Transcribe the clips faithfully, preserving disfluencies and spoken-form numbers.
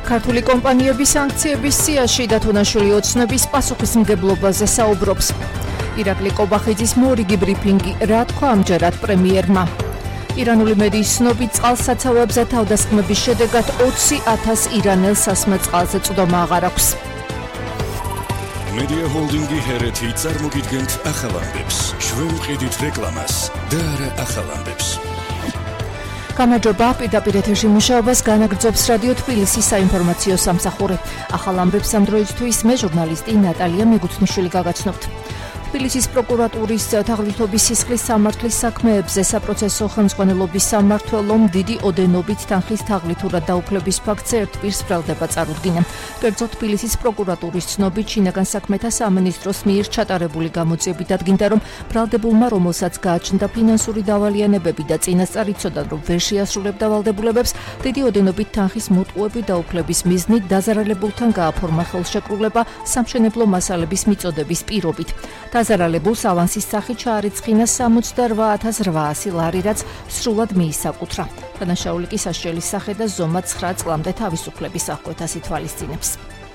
ქართული კომპანიების სანქციების სიაში დათუნაშვილი ოცნების პასუხისმგებლობაზე საუბრობს. ირაკლი კობახიძის მორიგი ბრიფინგი, რა თქვა ამჯერად პრემიერმა. ირანული მედიის ცნობით წყალსაცავებზე თავდასხმების შედეგად ოცი ათას ირანელ სასმელ წყალზე წვდომა აღარ აქვს. Media Holdingi ჰერეთი წარმოგიდგენთ ახალ ამბებს. შევუყიდით რეკლამას და არა ახალ ამბებს. გამარჯობა, პირდაპირ ეთერში მუშაობას განაგრძობს რადიო თბილისის საინფორმაციო სამსახური. ახალ ამბებს ამ დროისთვის მე ჟურნალისტი ნატალია მეგუთნიშვილი გაგაცნობთ. თბილისის პროკურატურის თაღლითობის სისხლის სამართლის საქმეებზე საპროცესო ხელმძღვანელობის სამმართველომ დიდი ოდენობით თანხის თაღლითურად დაუფლების ფაქტზე ერთ პირს ბრალდება წარუდგინა. კერძოდ თბილისის პროკურატურის ცნობით შინაგან საქმეთა სამინისტროს მიერ ჩატარებული გამოძიებით დადგინდა, რომ ბრალდებულმა, რომელსაც გააჩნდა ფინანსური დავალიანებები და წინასწარ იცოდა, რომ ვერ შეასრულებდა ვალდებულებებს, დიდი ოდენობით თანხის მოტყუები დაუფლების მიზნით დაზარალებულთან გააფორმა ხელშეკრულება სამშენებლო მასალების მიწოდების პირობით. დაზარალებულს ავანსის სახით ჩაარიცხინა სამოცდარვა ათას რვაასი ლარი, რაც სრულად მიისაკუთრა. დანაშაული კი სასჯელის სახე და ზომა ცხრა წლამდე თავისუფლების აღკვეთას ითვალისწინებს.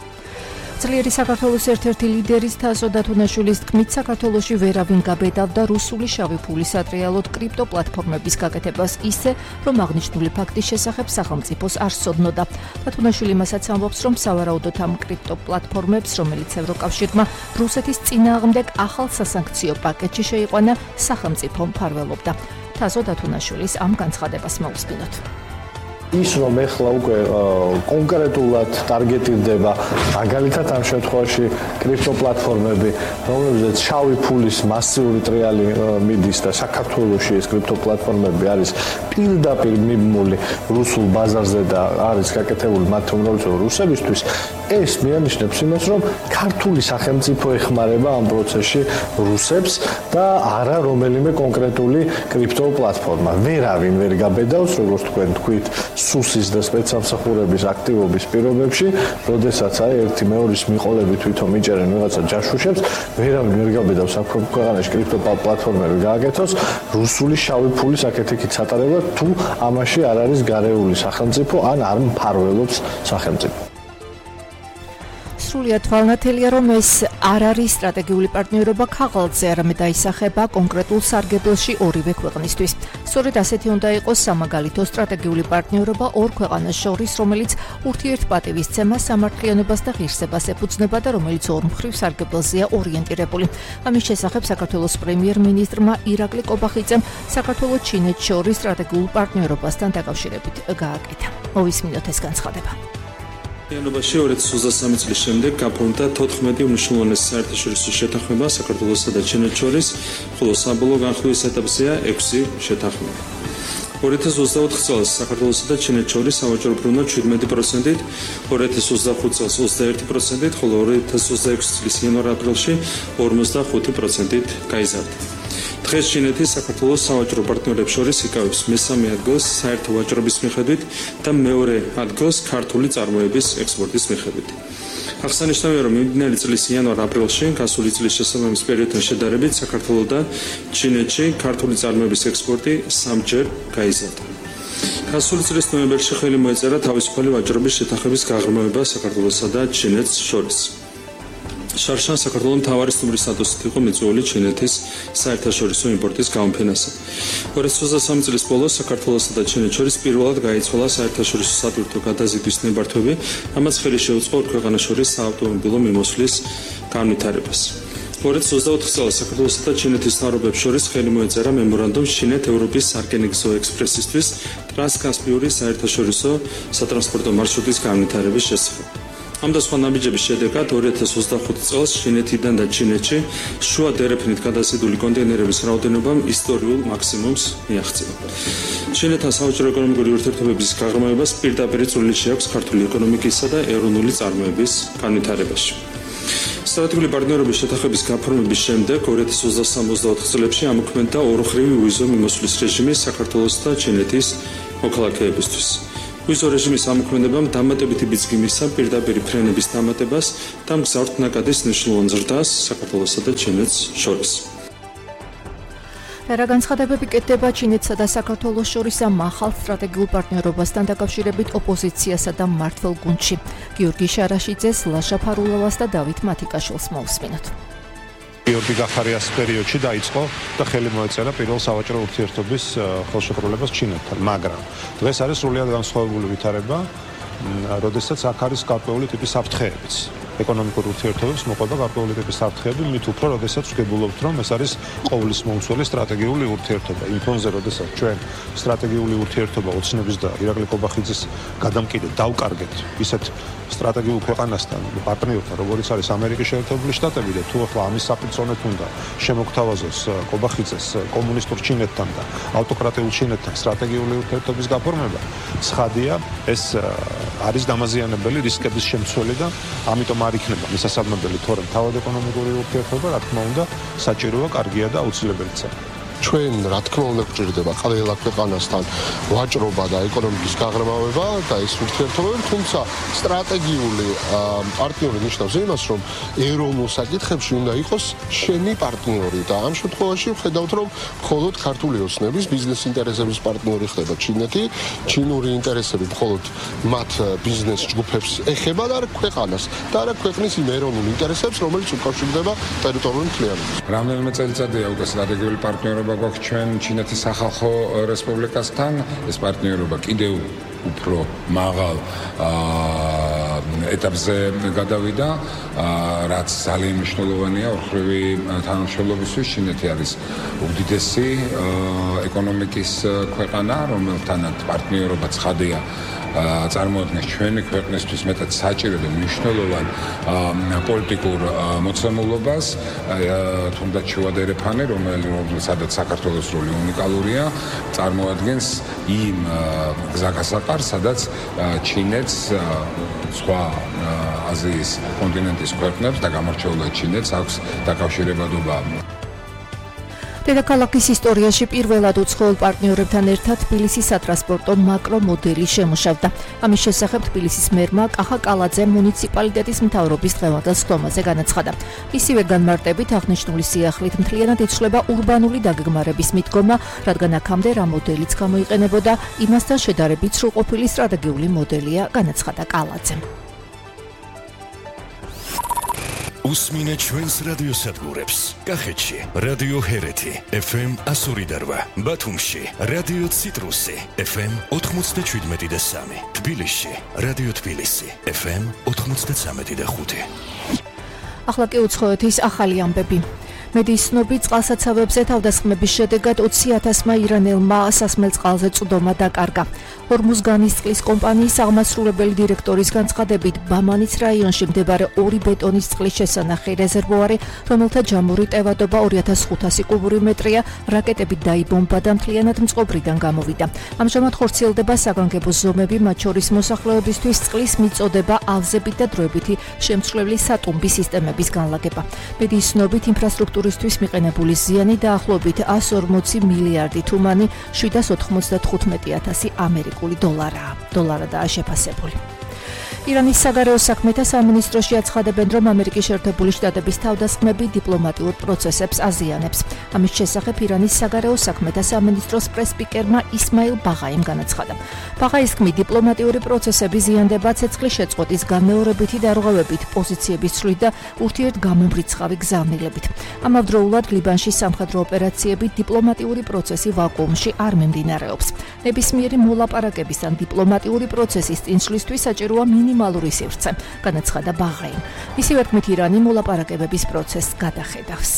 ძლიერი საქართველოს ერთ-ერთი ლიდერის თასო დათუნაშვილის თქმით, საქართველოში ვერავინ გაბედავდა რუსული შავი ფულის სატრიალოდ კრიპტო პლატფორმების გაკეთებას ისე, რომ აღნიშნული ფაქტის შესახებ სახელმწიფოს არ სცოდნოდა. დათუნაშვილი მასაც ამბობს, რომ სავარაუდოდ ამ კრიპტო პლატფორმებს, რომელიც ევროკავშირმა რუსეთის წინააღმდეგ ახალ სასანქციო პაკეტში შეიყვანა, სახელმწიფო მფარველობდა. თასო დათუნაშვილის ამ განცხადებას მოусმინოთ. ის რომ ეხლა უკვე კონკრეტულად ტარგეტირდება მაგალითად ამ შემთხვევაში კრიპტო პლატფორმები, რომლებზეც შავი ფულის მასიური ტრიალი მიდის და საქართველოში ეს კრიპტო პლატფორმები არის პირდაპირ მიბმული რუსულ ბაზარზე და არის გაკეთებული მათ უმრავლესობა რუსებისთვის, ეს მიანიშნებს იმას, რომ ქართული სახელმწიფო ეხმარება ამ პროცესში რუსებს და არა რომელიმე კონკრეტული კრიპტო პლატფორმა. ვერავინ ვერ გაბედავს, როგორც თქვენ თქვით, სუსის და სპეცსამსახურების აქტივობის პირობებში, როდესაც აი ერთი მეორის მიყოლები თვითონ მიჭერენ ვიღაცა ჯაშუშებს, ვერავინ ვერ გაბედავს აქ ქვეყანაში კრიპტო პლატფორმები გააკეთოს რუსული შავი ფულის აქეთ-იქით სატარებლად, თუ ამაში არ არის გარეული სახელმწიფო ან არ მფარველობს სახელმწიფო. სრულიად თვალნათელია, რომ ეს არ არის სტრატეგიული პარტნიორობა ქაღალდზე, არამედ აისახება კონკრეტულ სარგებელში ორივე ქვეყნისთვის. სწორედ ასეთი უნდა იყოს სამაგალითო სტრატეგიული პარტნიორობა ორ ქვეყანას შორის, რომელიც ურთიერთპატივისცემა, სამართლიანობას და ღირსებას ეფუძნება და რომელიც ორმხრივ სარგებელზეა ორიენტირებული. ამის შესახებ საქართველოს პრემიერ-მინისტრმა ირაკლი კობახიძემ საქართველოს ჩინეთს შორის სტრატეგიულ პარტნიორობასთან დაკავშირებით გააკეთა. მოვისმინოთ ეს განცხადება. იანობაში ორი ათას ოცდასამი წლის შემდეგ გაფორმდა თოთხმეტი უმნიშვნელოვანესი საერთაშორისო შეთანხმება საქართველოსა და ჩინეთს შორის, ხოლო საბოლოო განხილვის ეტაპზეა ექვსი შეთანხმება. ორი ათას ოცდაოთხ წელს საქართველოსა და ჩინეთს შორის სავაჭრო ბრუნვა შვიდმეტი პროცენტით, ორი ათას ოცდახუთ წელს ოცდაერთი პროცენტით, ხოლო ორი ათას ოცდაექვსი წლის იანვარ-აპრილში ორმოცდახუთი პროცენტით გაიზარდა. დღეს ჩინეთი საქართველოს სავაჭრო პარტნიორებს შორის იკავებს მესამე ადგილს საერთო ვაჭრობის მიხედვით და მეორე ადგილს ქართული წარმოების ექსპორტის მიხედვით. აღსანიშნავია, რომ მიმდინარე წლის იანვარ-აპრილში გასული წლის შესაბამის პერიოდთან შედარებით საქართველოდან ჩინეთში ქართული წარმოების ექსპორტი სამჯერ გაიზარდა. გასული წლის ნოემბერში ხელი მოეწერა თავისუფალი ვაჭრობის შეთანხმების გაღრმავება საქართველოსა და ჩინეთს შორის. შარშან საქართველოს მთავარი სტუმრის სტატუსით იყო მიწვეული ჩინეთის საერთაშორისო იმპორტის გამოფენაზე. ორი ათას ოცდასამი წლის ბოლოს საქართველოსა და ჩინეთს შორის პირველად გაიცვალა საერთაშორისო სატვირთო გადაზიდვის ნებართვები, რამაც ხელი შეუწყო ორ ქვეყანას შორის საავტომობილო მიმოსვლის განვითარებას. ორი ათას ოცდაოთხ წელს საქართველოსა და ჩინეთის მთავრობებს შორის ხელი მოეწერა მემორანდუმს ჩინეთ-ევროპის სარკინიგზო ექსპრესისთვის ტრანსკასპიური საერთაშორისო სატრანსპორტო მარშრუტის განვითარების შესახებ. ამ და სხვა ნაბიჯების შედეგად ორი ათას ოცდახუთ წელს ჩინეთიდან და ჩინეთში შუა დერეფნით გადაზიდული კონტეინერების რაოდენობამ ისტორიულ მაქსიმუმს მიაღწია. ჩინეთთან სავაჭრო ეკონომიკური ურთიერთობების გაღრმავებას პირდაპირ წვლილი შეაქვს ქართული ეკონომიკისა და ეროვნული წარმოების განვითარებაში. სტრატეგიული პარტნიორობის შეთანხმების გაფორმების შემდეგ ორი ათას ოცდასამ ოცდაოთხ წლებში ამოქმედდა ორმხრივი ვიზო მიმოსვლის რეჟიმი საქართველოს და ჩინეთის მოქალაქეებისთვის. ვიზო რეჟიმის ამოქმედებამ დამატებითი ბიძგი მისცა პირდაპირ ფრენების დამატებას და მგზავრთ ნაკადის მნიშვნელოვან ზრდას საქართველოსა და ჩინეთს შორის. რა განცხადებები კეთდება ჩინეთსა და საქართველოს შორის ამ ახალ სტრატეგიულ პარტნიორობასთან დაკავშირებით ოპოზიციასა და მმართველ გუნდში. გიორგი შარაშიძეს, ლაშა ფარულოვას და დავით მათიკაშვილს მოვსმინოთ. გიორგი გახარიას პერიოდში დაიწყო და ხელი მოეწერა პირველ სავაჭრო ურთიერთობის ხელშეკრულებას ჩინეთთან, მაგრამ დღეს არის სრულიად განსხვავებული ვითარება, როდესაც აქ არის გარკვეული ტიპის საფრთხეებიც. ეკონომიკურ ურთიერთობებს მოყვება გარკვეული ტიპის საფრთხეები, მით უფრო, როდესაც ვგებულობთ, რომ ეს არის ყოვლის მომცველი სტრატეგიული ურთიერთობა. იმ ფონზე, როდესაც ჩვენ სტრატეგიული ურთიერთობა ოცნების და ირაკლი კობახიძის გადამკიდედ დავკარგეთ ისეთ სტრატეგიულ ქვეყანასთან, პარტნიორთან, როგორც არის ამერიკის შეერთებული შტატები და თუ ახლა ამის საფრთხეობით უნდა შემოგთავაზოს კობახიძეს კომუნისტურ ჩინეთთან და ავტოკრატიულ ჩინეთთან სტრატეგიული ურთიერთობის გაფორმება, ცხადია, ეს არის დამაზიანებელი რისკების შემცველი და ამიტომ არ იქნება მისასალმებელი, თორემ თავად ეკონომიკური ურთიერთობა, რა თქმა უნდა, საჭიროა, კარგია და აუცილებელია. ჩვენ რა თქმა უნდა გვჭირდება ყველა ქვეყანასთან ვაჭრობა და ეკონომიკის გაღრმავება და ეს ურთიერთობები, თუმცა სტრატეგიული პარტნიორი ნიშნავს იმას, რომ ეროვნულ საკითხებში უნდა იყოს შენი პარტნიორი და ამ შემთხვევაში ვხედავთ, რომ მხოლოდ ქართული ოცნების ბიზნეს ინტერესების პარტნიორი ხდება ჩინეთი, ჩინური ინტერესები მხოლოდ მათ ბიზნეს ჯგუფებს ეხება და არა ქვეყანას და არა ქვეყნის იმ ეროვნულ ინტერესებს, რომელიც უკავშირდება ტერიტორიული მთლიანობას. რამდენიმე წელიწადია უკვე სტრატეგიული პარტნიორობა გვაქვს ჩვენ ჩინეთის სახალხო რესპუბლიკასთან. ეს პარტნიორობა კიდევ უფრო მაღალ ეტაპზე გადავიდა, რაც ძალიან მნიშვნელოვანია ოხრივი თანამშრომლობისთვის. ჩინეთი არის უდიდესი ეკონომიკის ქვეყანა, რომელთანაც პარტნიორობა ცხადია წარმოადგენს ჩვენი ქვეყნისთვის მეტად საჭირო და მნიშვნელოვან პოლიტიკურ მოცემულობას, თუნდაც შევადერეფანი, რომელსაც საქართველოს როლი უნიკალურია, წარმოადგენს იმ გზაგასაყარს, სადაც ჩინეთს სხვა აზიის კონტინენტის ქვეყნებს და გამორჩეულად ჩინეთს აქვს დაკავშირებადობა. დედაქალაქის ისტორიაში პირველად უცხოელ პარტნიორებთან ერთად თბილისის სატრანსპორტო მაკრო მოდელი შემუშავდა. ამის შესახებ თბილისის მერმა კახა კალაძე მუნიციპალიტეტის მთავრობის დღევანდელ სხდომაზე განაცხადა. ისივე განმარტებით აღნიშნული სიახლით მთლიანად იცვლება ურბანული დაგეგმარების მიდგომა, რადგან აქამდე რა მოდელიც გამოიყენებოდა, იმასთან შედარებით სრულყოფილი სტრატეგიული მოდელია, განაცხადა კალაძემ. უსმინე ჩვენს რადიოსადგურებს. კახეთში რადიო ჰერეთი ეფ ემ ასორი და რვა, ბათუმში რადიო ციტრუსი ეფ ემ ოთხმოცდაშვიდმეტი და სამი, თბილისში რადიო თბილისი ეფ ემ ოთხმოცდაცამეტი და ხუთი. ახლა კი უცხოეთის ახალი ამბები. მედიის ცნობი წყალსაცავებზე თავდასხმების შედეგად ოცი ათასმა ირანელმა სასმელ წყალზე წვდომა დაკარგა. ჰორმუზგანის წყლის კომპანიის აღმასრულებელი დირექტორის განცხადებით, ბამანის რაიონში მდებარე ორი ბეტონის წყლის შესანახი რეზერვუარი, რომელთა ჯამური ტევადობა ორი ათას ხუთასი კუბური მეტრია, რაკეტებით დაიბომბა და მთლიანად მწყობრიდან გამოვიდა. ამჟამად ხორციელდება საგანგებო ზომები, მათ შორის მოსახლეობისთვის წყლის მიწოდება, ავზებით და დროებითი შემცვლელი სატუმბი სისტემების განლაგება. მედიის ცნობით ინფრასტრუქტურისთვის მიყენებული ზიანი დაახლოებით εκατს ორმოცი მილიარდი თუმანი, შვიდას ოთხმოცდათხუთმეტი ათასი ამერიკული დოლარაა. დოლარადაა შეფასებული. ირანის საგარეო საქმეთა სამინისტროში აცხადებენ, რომ ამერიკის შეერთებული შტატების თავდასხმები დიპლომატიურ პროცესებს აზიანებს. ამის შესახებ ირანის საგარეო საქმეთა სამინისტროს პრესპიკერმა ისმაილ ბაღაიმ განაცხადა. ბაღაის თქმით, დიპლომატიური პროცესები ზიანდება ცეცხლის შეწყვეტის განმეორებითი დარღვევებით, პოზიციების ცვლით და ურთიერთგამომრიცხავი გზავნილებით. ამავდროულად ლიბანში სამხედრო ოპერაციები დიპლომატიური პროცესი ვაკუუმში არ მიმდინარეობს. ნებისმიერი მოლაპარაკების ან დიპლომატიური პროცესის წინსვლისთვის საჭიროა მინიმალური სივრცე, განაცხადა ბაღაიმ. მისივე თქმით, ირანი მოლაპარაკებების პროცესს გადახედავს.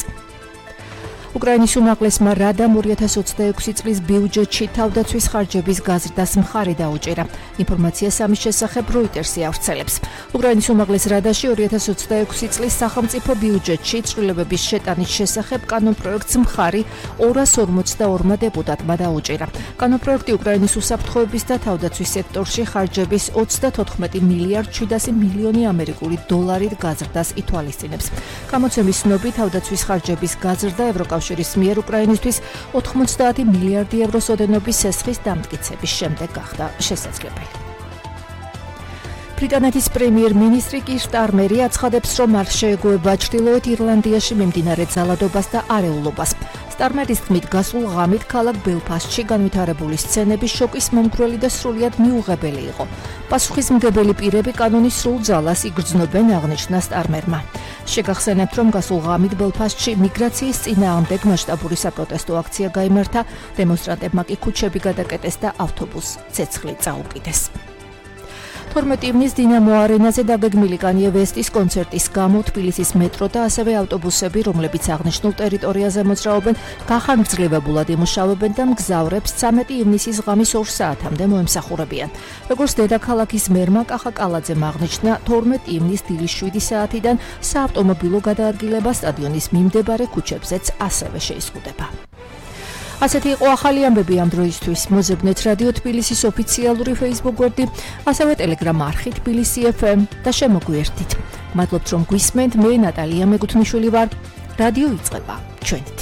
უკრაინის უმაღლესმა რადამ ორი ათას ოცდაექვსი წლის ბიუჯეტში თავდაცვის ხარჯების გაზრდას მხარი დაუჭირა. ინფორმაციას ამის შესახებ როიტერსი ავრცელებს. უკრაინის უმაღლეს რადაში ორი ათას ოცდაექვსი წლის სახელმწიფო ბიუჯეტში ცვლილებების შეტანის შესახებ კანონპროექტს მხარი ორას ორმოცდაორმა დეპუტატმა დაუჭირა. კანონპროექტი უკრაინის უსაფრთხოების და თავდაცვის სექტორში ხარჯების ოცდათოთხმეტი მილიარდ შვიდასი მილიონი ამერიკული დოლარით გაზრდას ითვალისწინებს. გამოცემის ცნობით, თავდაცვის ხარჯების გაზრდა ევროკავშირის მიერ უკრაინისთვის ოთხმოცდაათი მილიარდი ევროს ოდენობის სესხის დამტკიცების შემდეგ გახდა შესაძლებელი. ბრიტანეთის პრემიერ-მინისტრი კիր სტარმერი აცხადებს, რომ არ შეეგუება ჩრდილოეთ ირლანდიაში მიმდინარე ძალადობას და არეულობას. სტარმერის თქმით, გასულ ღამით ქალაქ ბელფასტში განვითარებული სცენები შოკის მომგვრელი და სრულიად მიუღებელი იყო. პასუხისმგებელი პირები კანონის სრულ ძალას იგრძნობენ, აღნიშნა სტარმერმა. შეგახსენებთ, რომ გასულ ღამით ბელფასტში მიგრაციის წინააღმდეგ მასშტაბური საპროტესტო აქცია გაიმართა, დემონსტრანტებმა კი ქუჩები გადაკეტეს და ავტობუსს ცეცხლი წაუკიდეს. თორმეტი ივნის დინამო არენაზე დაგეგმილი კანიე ვესტის კონცერტის გამო თბილისის მეტრო და ასევე ავტობუსები, რომლებიც აღნიშნულ ტერიტორიაზე მოძრაობენ, გახანგრძლივებულად იმუშავებენ და მგზავრებს ცამეტი ივნისის ღამის ორ საათამდე მოემსახურებიან. როგორც დედაქალაქის მერმა კახა კალაძემ აღნიშნა, თორმეტი ივნის დილის შვიდი საათიდან საავტომობილო გადაადგილება სტადიონის მიმდებარე ქუჩებზეც ასევე შეიზღუდება. ასეთი იყო ახალი ამბები ამ დროისთვის. მოზებნეთ რადიო თბილისის ოფიციალური Facebook გვერდი, ასევე Telegram არხი თბილისი ეფ ემ და შემოგვიერთით. მადლობთ რომ გვისმენთ, მე ნატალია მეგუთნიშვილი ვარ. რადიო იწყება ჩვენით.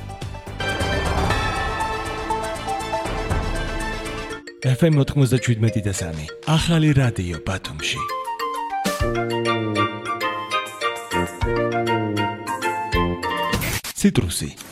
ეფ ემ ოთხმოცდაშვიდ და სამი ახალი რადიო ბათუმში. ციტრუსი